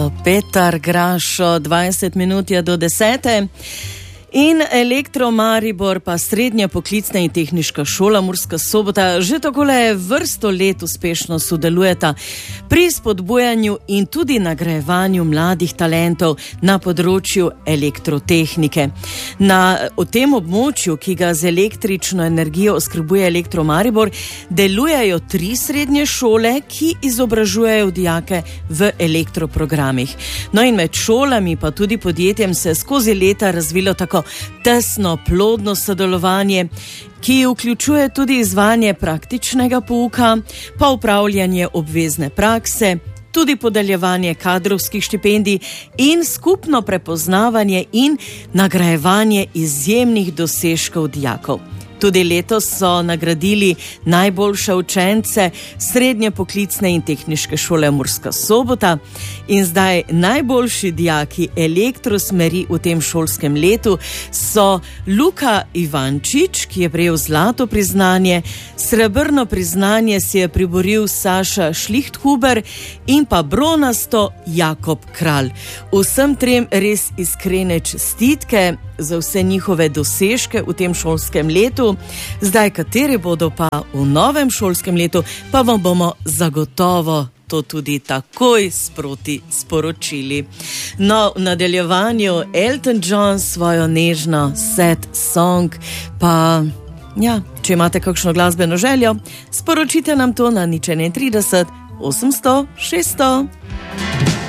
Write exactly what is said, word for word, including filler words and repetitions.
Petar Grašo, dvajset minut je do desete. In Elektro Maribor pa Srednja poklicna in tehniška šola Murska Sobota že takole vrsto let uspešno sodelujeta pri spodbujanju in tudi nagrajevanju mladih talentov na področju elektrotehnike. Na o tem območju, ki ga z električno energijo oskrbuje Elektro Maribor, delujejo tri srednje šole, ki izobražujejo dijake v elektroprogramih. No in med šolami pa tudi podjetjem se skozi leta razvilo tako tesno, plodno sodelovanje, ki vključuje tudi izvajanje praktičnega pouka, pa upravljanje obvezne prakse, tudi podeljevanje kadrovskih štipendij in skupno prepoznavanje in nagrajevanje izjemnih dosežkov dijakov. Tudi letos so nagradili najboljše učence Srednje poklicne in tehniške šole Murska Sobota in zdaj najboljši dijaki elektrosmeri v tem šolskem letu so Luka Ivančič, ki je prejel zlato priznanje, srebrno priznanje si je priboril Saša Šlichthuber in pa bronasto Jakob Kralj. Vsem trem res iskrene čestitke za vse njihove dosežke v tem šolskem letu. Zdaj, kateri bodo pa v novem šolskem letu, pa vam bomo zagotovo to tudi takoj sproti sporočili. No, v nadaljevanju Elton John svojo nežno sad song, pa ja, če imate kakšno glasbeno željo, sporočite nam to na nič ena trideset osemsto šeststo.